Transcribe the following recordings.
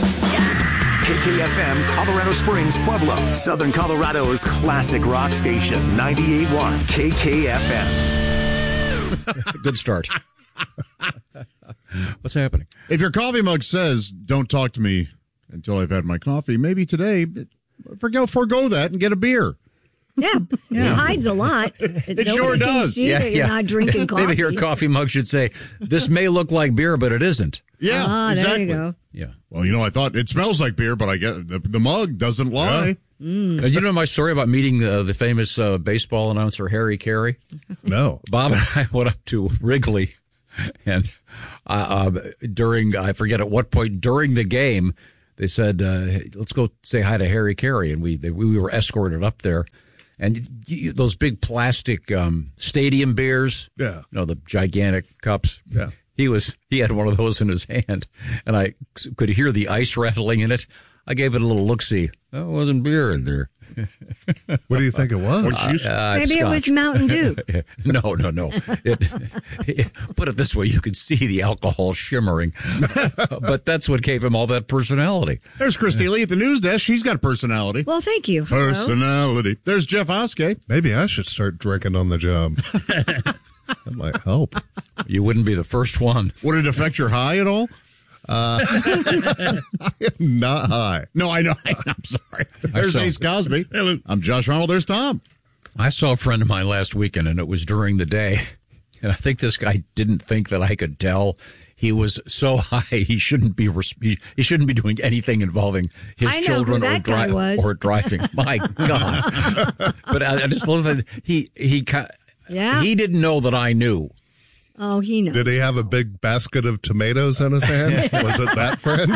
KKFM, Colorado Springs, Pueblo, Southern Colorado's classic rock station, 98.1 KKFM. Good start. What's happening? If your coffee mug says, don't talk to me until I've had my coffee, maybe today, forgo that and get a beer. Yeah. It hides a lot. It sure does. See that you're not drinking coffee. Maybe your coffee mug should say, this may look like beer, but it isn't. Yeah, exactly. There you go. Yeah. Well, I thought it smells like beer, but I get the mug doesn't lie. Yeah. You know my story about meeting the famous baseball announcer Harry Carey? No. Bob and I went up to Wrigley, and during, I forget at what point during the game, they said, hey, let's go say hi to Harry Carey, and we were escorted up there. And those big plastic stadium beers, the gigantic cups. Yeah. He had one of those in his hand, and I could hear the ice rattling in it. I gave it a little look-see. That wasn't beer in there. What do you think it was? Maybe it was Mountain Dew. No. Put it this way, you could see the alcohol shimmering. But that's what gave him all that personality. There's Christy Lee at the news desk. She's got personality. Well, thank you. Hello. Personality. There's Jeff Oskey. Maybe I should start drinking on the job. That might help. You wouldn't be the first one. Would it affect your high at all? I am not high. No, I know. I'm sorry. There's Ace Cosby. Hello. I'm Josh Ronald. There's Tom. I saw a friend of mine last weekend, and it was during the day. And I think this guy didn't think that I could tell. He was so high, he shouldn't be doing anything involving his children or driving. My God! But I just love that he didn't know that I knew. Oh, he knows. Did he have a big basket of tomatoes in his hand? Was it that friend?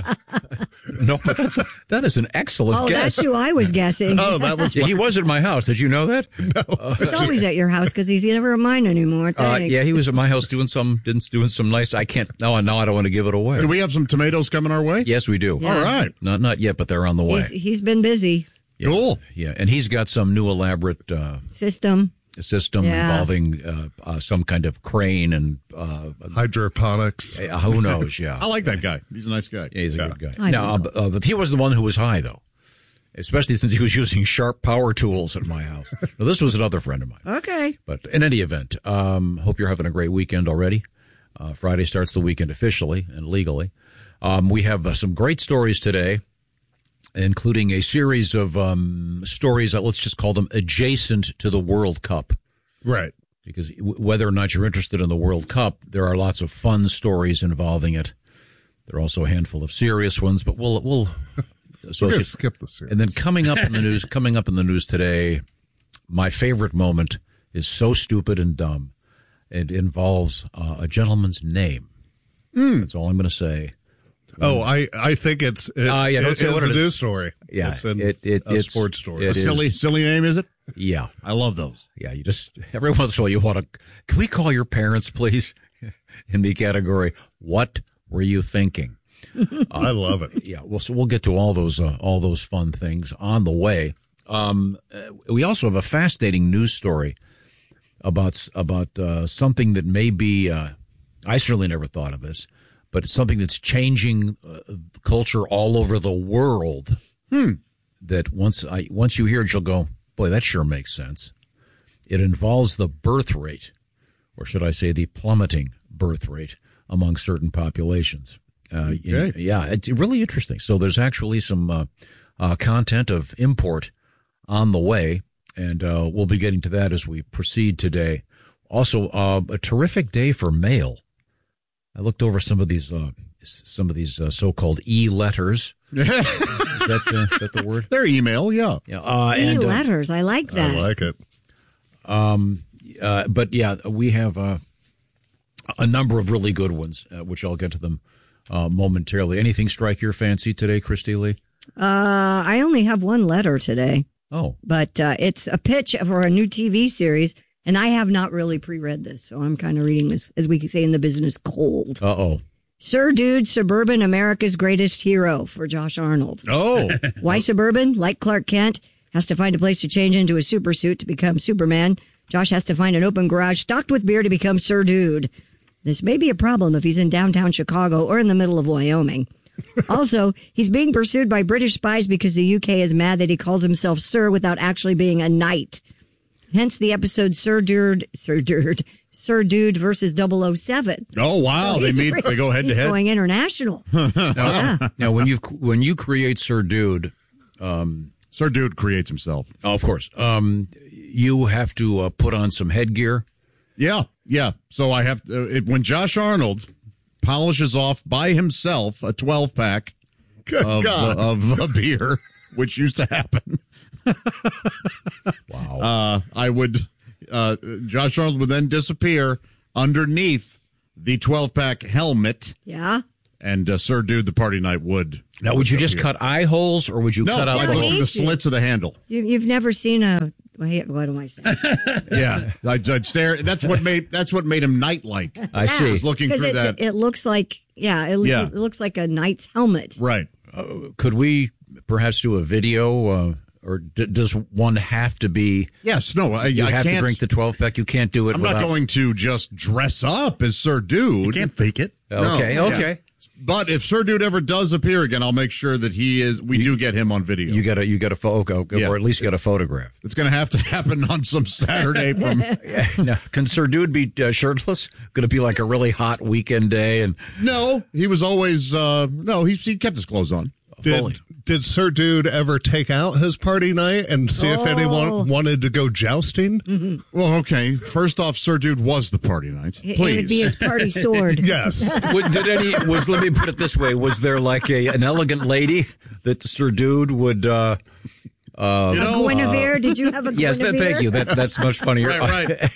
No, but that is an excellent guess. That's who I was guessing. That was. He was at my house. Did you know that? No. It's always at your house because he's never at mine anymore. Yeah, he was at my house doing some nice. I can't. No, I don't want to give it away. Do we have some tomatoes coming our way? Yes, we do. Yeah. All right. Not yet, but they're on the way. He's been busy. Yeah. Cool. Yeah, and he's got some new elaborate system involving some kind of crane and hydroponics. Who knows? Yeah, I like that guy. He's a nice guy. Yeah, he's a good guy. No, but he was the one who was high, though, especially since he was using sharp power tools at my house. Now, this was another friend of mine. Okay. But in any event, hope you're having a great weekend already. Friday starts the weekend officially and legally. We have some great stories today, including a series of stories that let's just call them adjacent to the World Cup. Right. Because whether or not you're interested in the World Cup, there are lots of fun stories involving it. There are also a handful of serious ones, but we'll skip the serious. And then coming up in the news today, my favorite moment is so stupid and dumb. It involves a gentleman's name. That's all I'm going to say. Oh, I think it's a news story. Yeah, it's a sports story. A silly name, is it? Yeah, I love those. Yeah, you just every once in a while you want to. Can we call your parents, please? In the category, what were you thinking? I love it. Yeah, so we'll get to all those fun things on the way. We also have a fascinating news story about something that may be. I certainly never thought of this. But it's something that's changing culture all over the world. That once you hear it, you'll go, boy, that sure makes sense. It involves the birth rate, or should I say the plummeting birth rate among certain populations. Okay. It's really interesting. So there's actually some content of import on the way, and we'll be getting to that as we proceed today. Also, a terrific day for mail. I looked over some of these so-called e-letters. Is that the word? They're email, yeah. E-letters, I like that. I like it. But yeah, we have a number of really good ones, which I'll get to them momentarily. Anything strike your fancy today, Christy Lee? I only have one letter today. Oh. But it's a pitch for a new TV series. And I have not really pre-read this, so I'm kind of reading this, as we could say in the business, cold. Uh-oh. Sir Dude, Suburban, America's Greatest Hero for Josh Arnold. Oh. Why Suburban? Like Clark Kent, has to find a place to change into a super suit to become Superman. Josh has to find an open garage stocked with beer to become Sir Dude. This may be a problem if he's in downtown Chicago or in the middle of Wyoming. Also, he's being pursued by British spies because the UK is mad that he calls himself Sir without actually being a knight. Hence the episode Sir Dude versus 007. Oh, wow. So They go head to he's head. going international. Now, when you create Sir Dude, Sir Dude creates himself. oh, of course, you have to put on some headgear. Yeah. So I have to, when Josh Arnold polishes off by himself a 12-pack of a beer, which used to happen. Wow. Josh Arnold would then disappear underneath the 12-pack helmet, Yeah. and Sir Dude, the party knight, would. Now, would you just cut eye holes, or would you cut out I the go whole? through the slits of the handle. You've never seen a, wait, what am I saying? Yeah, I'd stare. That's what made him knight-like. I see. I was looking through that. It looks like, it looks like a knight's helmet. Right. Could we perhaps do a video, or does one have to be? Yes. No. I have can't to drink the 12-pack. You can't do it. I'm not going to just dress up as Sir Dude. You can't fake it. Okay. No, Okay. yeah. But if Sir Dude ever does appear again, I'll make sure that we do get him on video. You got a photo, Yeah. or at least you got a photograph. It's going to have to happen on some Saturday from. Now, can Sir Dude be shirtless? Going to be like a really hot weekend day, and No, he was always he kept his clothes on. Did Sir Dude ever take out his party night and see if anyone wanted to go jousting? Well, okay. First off, Sir Dude was the party night. It Please. would be his party sword. Yes. let me put it this way: was there like an elegant lady that Sir Dude would? Guinevere? Did you have a Yes, Guinevere? thank you. That's much funnier. Right.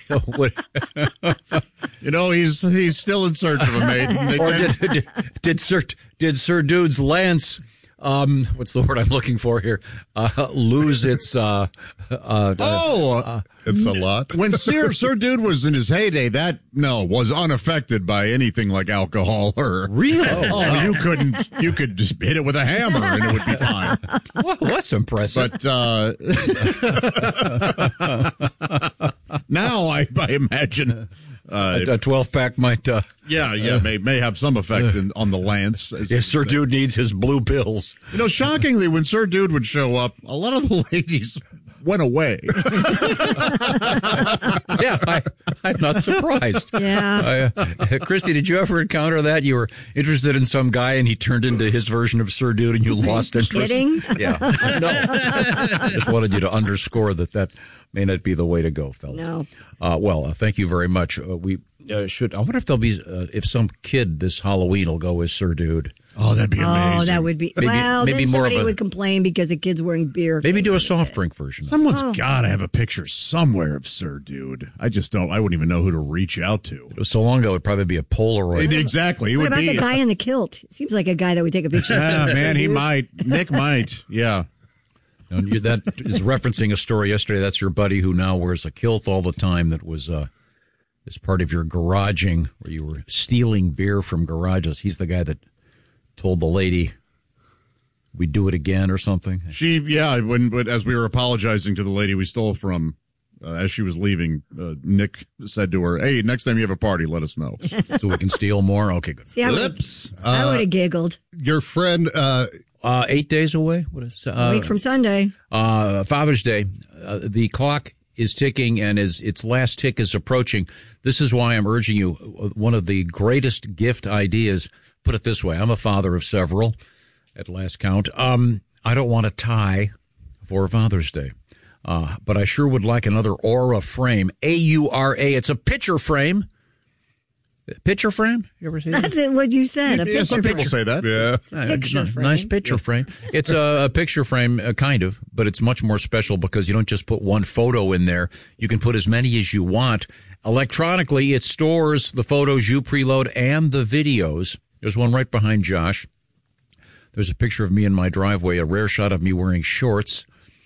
He's still in search of a maiden. Or did Sir Dude's lance? What's the word I'm looking for here? Lose its. It's a lot. When Sir Dude was in his heyday, was unaffected by anything like alcohol or. Really? You could just hit it with a hammer and it would be fine. Well, that's impressive. But now I imagine. A 12-pack might. May have some effect on the lance. Yes, Sir Dude needs his blue pills. Shockingly, when Sir Dude would show up, a lot of the ladies went away. Yeah, I'm not surprised. Yeah. Christy, did you ever encounter that? You were interested in some guy and he turned into his version of Sir Dude and you lost interest? Kidding? Yeah. No. Just wanted you to underscore that may not be the way to go, fellas. No. Well, thank you very much. We should. I wonder if there'll be if some kid this Halloween will go as Sir Dude. Oh, that'd be amazing. Oh, that would be. Maybe then more somebody of a- would complain because the kid's wearing beer. Maybe do a soft drink version. Someone's got to have a picture somewhere of Sir Dude. I wouldn't even know who to reach out to. It was so long ago, it'd probably be a Polaroid. Exactly. It What would about be. the guy in the kilt? Seems like a guy that would take a picture. Yeah, of man, he Dude. might. Nick might. Yeah. And that is referencing a story yesterday. That's your buddy who now wears a kilt all the time. That was as part of your garaging, where you were stealing beer from garages. He's the guy that told the lady we'd do it again or something. But as we were apologizing to the lady we stole from, as she was leaving, Nick said to her, "Hey, next time you have a party, let us know." So we can steal more. Okay, good. See, I would have giggled. Your friend, 8 days away. What is A week from Sunday. Father's Day? The clock is ticking, and as its last tick is approaching, this is why I'm urging you. One of the greatest gift ideas. Put it this way: I'm a father of several, at last count. I don't want a tie for Father's Day, but I sure would like another Aura frame. AURA. It's a picture frame. Picture frame? You ever see that? That's it. What you said. A Yeah, some picture. people say that. yeah. Picture frame. Nice picture frame. It's a picture frame, kind of, but it's much more special because you don't just put one photo in there. You can put as many as you want. Electronically, it stores the photos you preload and the videos. There's one right behind Josh. There's a picture of me in my driveway, a rare shot of me wearing shorts.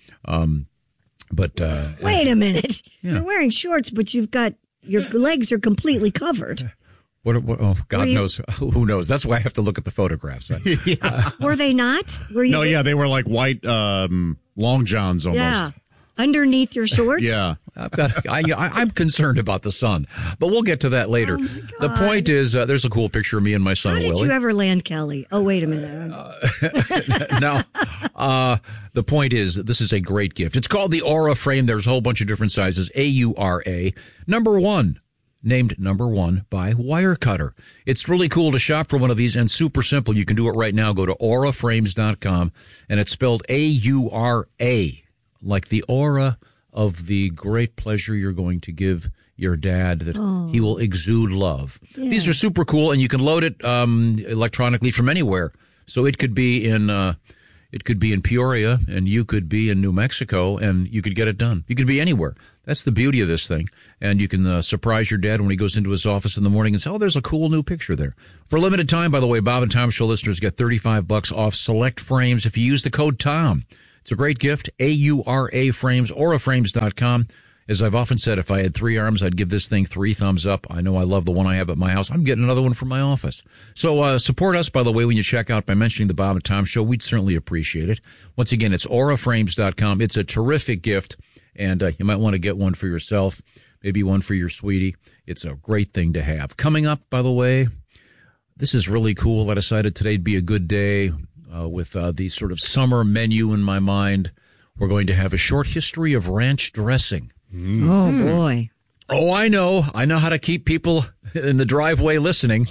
But Wait a minute. You're wearing shorts, but your legs are completely covered. What oh, God knows. Who knows? That's why I have to look at the photographs. Were they not? Were you? No, yeah, they were like white long johns almost. Yeah. underneath your shorts? Yeah. I'm concerned about the sun, but we'll get to that later. The point is, there's a cool picture of me and my son, Willie. How did you ever land Kelly? Oh, wait a minute. Now, the point is, this is a great gift. It's called the Aura Frame. There's a whole bunch of different sizes. AURA. Number 1. Named number 1 by Wirecutter. It's really cool to shop for one of these and super simple. You can do it right now. Go to auraframes.com, and it's spelled AURA, like the aura of the great pleasure you're going to give your dad, that he will exude love. Yeah. These are super cool, and you can load it electronically from anywhere. So it could be in Peoria, and you could be in New Mexico, and you could get it done. You could be anywhere. That's the beauty of this thing. And you can surprise your dad when he goes into his office in the morning and say, oh, there's a cool new picture there. For a limited time, by the way, Bob and Tom Show listeners get $35 off select frames if you use the code TOM. It's a great gift. AURA frames, auraframes.com. As I've often said, if I had 3 arms, I'd give this thing 3 thumbs up. I know I love the one I have at my house. I'm getting another one for my office. So support us, by the way, when you check out by mentioning the Bob and Tom Show. We'd certainly appreciate it. Once again, it's auraframes.com. It's a terrific gift, and you might want to get one for yourself, maybe one for your sweetie. It's a great thing to have. Coming up, by the way, this is really cool. I decided today'd be a good day with the sort of summer menu in my mind. We're going to have a short history of ranch dressing. Oh, boy. Oh, I know how to keep people in the driveway listening.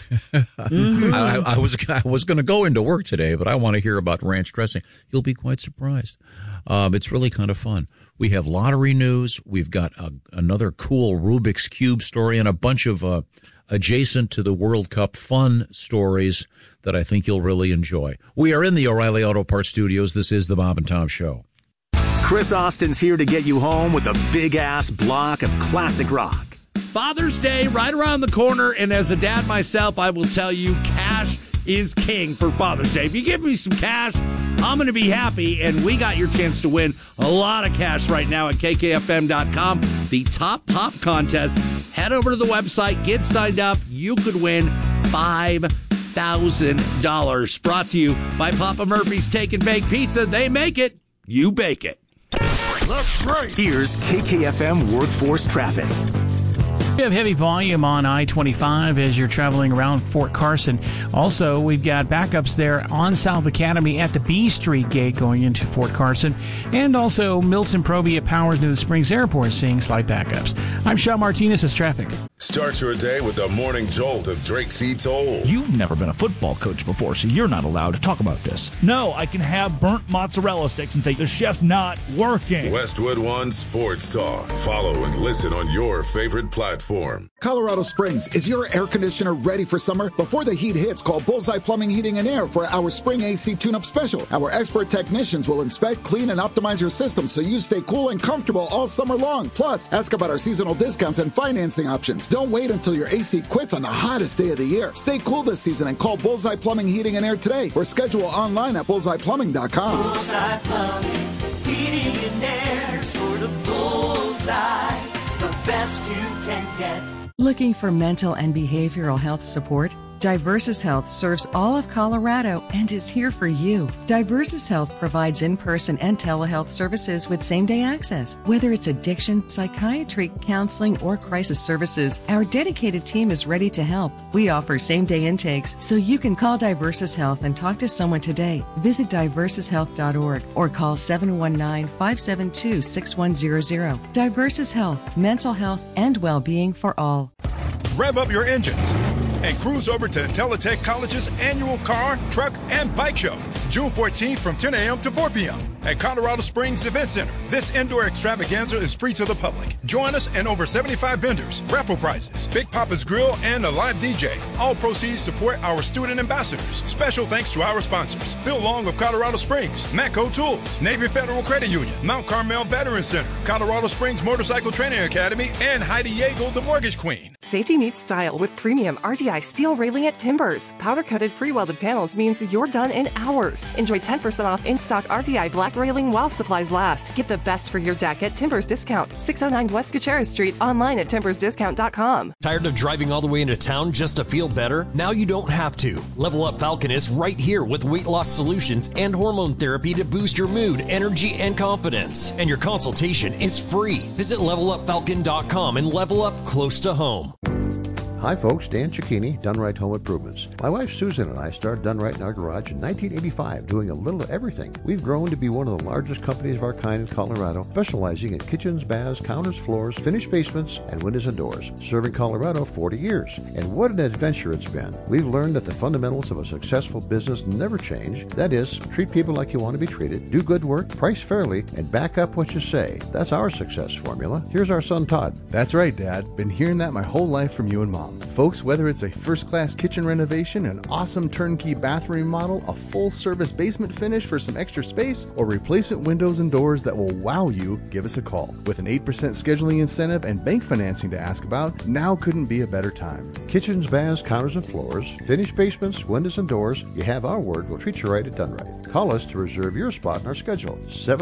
I was going to go into work today, but I want to hear about ranch dressing. You'll be quite surprised. It's really kind of fun. We have lottery news. We've got another cool Rubik's Cube story and a bunch of adjacent to the World Cup fun stories that I think you'll really enjoy. We are in the O'Reilly Auto Parts Studios. This is the Bob and Tom Show. Chris Austin's here to get you home with a big-ass block of classic rock. Father's Day right around the corner, and as a dad myself, I will tell you, cash is king for Father's Day. If you give me some cash, I'm going to be happy, and we got your chance to win a lot of cash right now at KKFM.com. The Top Pop Contest. Head over to the website, get signed up. You could win $5,000. Brought to you by Papa Murphy's Take and Bake Pizza. They make it, you bake it. That's right. Here's KKFM Workforce Traffic. We have heavy volume on I-25 as you're traveling around Fort Carson. Also, we've got backups there on South Academy at the B Street gate going into Fort Carson. And also, Milton Proby at Powers near the Springs Airport seeing slight backups. I'm Sean Martinez. It's traffic. Start your day with the morning jolt of Drake C. Toll. You've never been a football coach before, so you're not allowed to talk about this. No, I can have burnt mozzarella sticks and say the chef's not working. Westwood One Sports Talk. Follow and listen on your favorite platform. Colorado Springs, is your air conditioner ready for summer? Before the heat hits, call Bullseye Plumbing, Heating, and Air for our spring AC tune-up special. Our expert technicians will inspect, clean, and optimize your system so you stay cool and comfortable all summer long. Plus, ask about our seasonal discounts and financing options. Don't wait until your AC quits on the hottest day of the year. Stay cool this season and call Bullseye Plumbing, Heating, and Air today or schedule online at bullseyeplumbing.com. Bullseye Plumbing, Heating, and Air. Score the bullseye, the best you can get. Looking for mental and behavioral health support? Diversus Health serves all of Colorado and is here for you. Diversus Health provides in-person and telehealth services with same-day access. Whether it's addiction, psychiatry, counseling, or crisis services, our dedicated team is ready to help. We offer same-day intakes, so you can call Diversus Health and talk to someone today. Visit diversushealth.org or call 719-572-6100. Diversus Health, mental health and well-being for all. Rev up your engines and cruise over to IntelliTech College's annual car, truck, and bike show, June 14th from 10 a.m. to 4 p.m. at Colorado Springs Event Center. This indoor extravaganza is free to the public. Join us and over 75 vendors, raffle prizes, Big Papa's Grill, and a live DJ. All proceeds support our student ambassadors. Special thanks to our sponsors: Phil Long of Colorado Springs, Matco Tools, Navy Federal Credit Union, Mount Carmel Veterans Center, Colorado Springs Motorcycle Training Academy, and Heidi Yeagle, the Mortgage Queen. Safety meets style with premium RDI steel railing at Timbers. Powder-coated pre-welded panels means you're done in hours. Enjoy 10% off in-stock RDI black railing while supplies last. Get the best for your deck at Timbers Discount. 609 West Gutierrez Street. Online at timbersdiscount.com. Tired of driving all the way into town just to feel better? Now you don't have to. Level Up Falcon is right here with weight loss solutions and hormone therapy to boost your mood, energy, and confidence. And your consultation is free. Visit levelupfalcon.com and level up close to home. Hi folks, Dan Cicchini, Dunright Home Improvements. My wife Susan and I started Dunright in our garage in 1985, doing a little of everything. We've grown to be one of the largest companies of our kind in Colorado, specializing in kitchens, baths, counters, floors, finished basements, and windows and doors. Serving Colorado 40 years. And what an adventure it's been. We've learned that the fundamentals of a successful business never change. That is, treat people like you want to be treated, do good work, price fairly, and back up what you say. That's our success formula. Here's our son Todd. That's right, Dad. Been hearing that my whole life from you and Mom. Folks, whether it's a first-class kitchen renovation, an awesome turnkey bathroom remodel, a full-service basement finish for some extra space, or replacement windows and doors that will wow you, give us a call. With an 8% scheduling incentive and bank financing to ask about, now couldn't be a better time. Kitchens, baths, counters, and floors, finished basements, windows, and doors, you have our word. We'll treat you right at Dunright. Call us to reserve your spot in our schedule.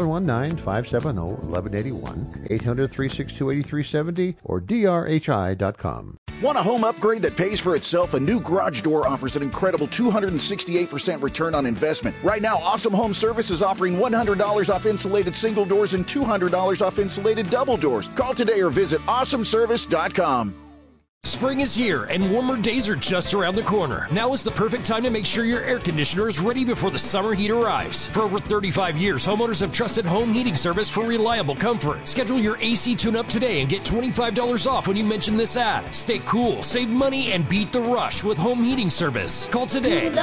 719-570-1181, 800-362-8370, or drhi.com. Want a home upgrade that pays for itself? A new garage door offers an incredible 268% return on investment. Right now, Awesome Home Service is offering $100 off insulated single doors and $200 off insulated double doors. Call today or visit awesomeservice.com. Spring is here and warmer days are just around the corner. Now is the perfect time to make sure your air conditioner is ready before the summer heat arrives. For over 35 years, homeowners have trusted Home Heating Service for reliable comfort. Schedule your AC tune-up today and get $25 off when you mention this ad. Stay cool, save money, and beat the rush with Home Heating Service. Call today.